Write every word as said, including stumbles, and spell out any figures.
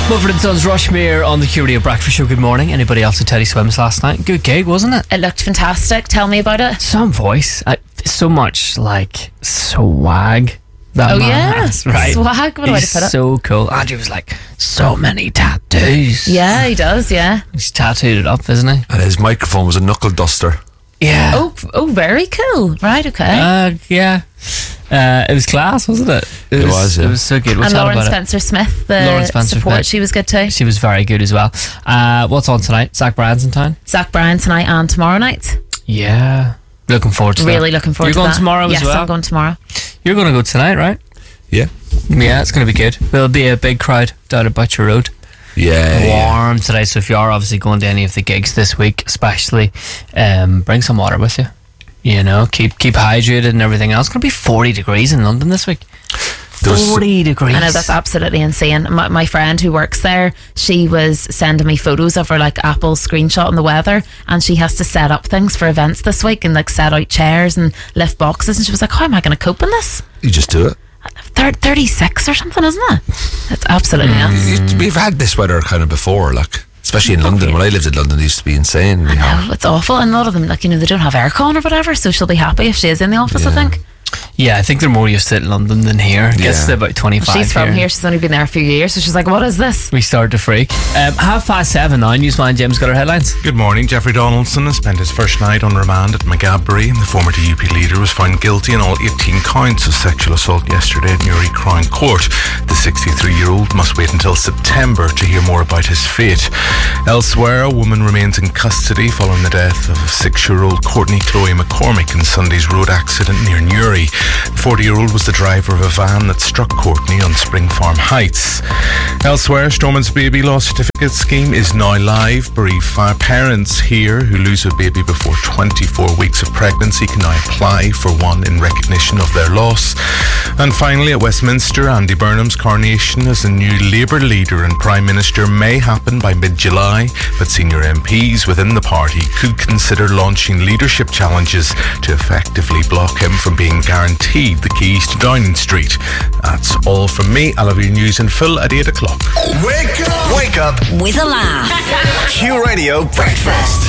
Mumford and Sons, Rushmere on the Q Radio Breakfast Show. Good morning. Anybody else at Teddy Swims last night? Good gig, wasn't it? It looked fantastic. Tell me about it. Some voice. I, so much like swag. That Oh man yeah, has, right? Swag. What a way to He's put it. so cool. Andrew was like, so many tattoos. Yeah, he does. Yeah. He's tattooed it up, isn't he? And his microphone was a knuckle duster. Yeah. Oh, oh, very cool. Right. Okay. Uh, yeah. Uh, it was class, wasn't it? It was, yeah. It was so good. We'll and chat Lauren about Spencer Smith, the Lauren Spencer support, Smith. she was good too. it. She was very good as well. Uh, what's on tonight? Zach Bryan's in town. Zach Bryan tonight and tomorrow night. Yeah. Looking forward to that. Really looking forward You're to going that. tomorrow yes, as well? I'm going tomorrow. You're going to go tonight, right? Yeah. Yeah, it's going to be good. There'll be a big crowd down at Butcher Road. Yeah. yeah. Warm today, so if you are obviously going to any of the gigs this week, especially, um, bring some water with you. You know, keep keep hydrated and everything else. It's going to be forty degrees in London this week. forty degrees. I know, that's absolutely insane. My, my friend who works there, she was sending me photos of her like Apple screenshot on the weather, and she has to set up things for events this week and like set out chairs and lift boxes, and she was like, how am I going to cope in this? You just do it. Thir- thirty-six or something, isn't it? It's absolutely nuts. You- We've had this weather kind of before, like, especially in London. When I lived in London, it used to be insane. I know, it's awful, and a lot of them, like, you know, they don't have aircon or whatever, so she'll be happy if she is in the office, I think. Yeah, I think they're more used to it in London than here. It gets Yeah. to about twenty-five. She's from here. She's only been there a few years, so she's like, what is this? We start to freak. Um, half past seven now. Newsman Jim's got our headlines. Good morning. Jeffrey Donaldson has spent his first night on remand at Magabbury. The former D U P leader was found guilty on all eighteen counts of sexual assault yesterday at Newry Crown Court. The sixty-three-year-old must wait until September to hear more about his fate. Elsewhere, a woman remains in custody following the death of six-year-old Courtney Chloe McCormick in Sunday's road accident near Newry. The forty-year-old was the driver of a van that struck Courtney on Spring Farm Heights. Elsewhere, Stormont's baby loss certificate scheme is now live. Bereaved parents here who lose a baby before twenty-four weeks of pregnancy can now apply for one in recognition of their loss. And finally, at Westminster, Andy Burnham's coronation as the new Labour leader and Prime Minister may happen by mid-July, but senior M Ps within the party could consider launching leadership challenges to effectively block him from being guaranteed the keys to Downing Street. That's all from me. I'll have your news in full at eight o'clock. Wake up! Wake up With a laugh. Q Radio Breakfast.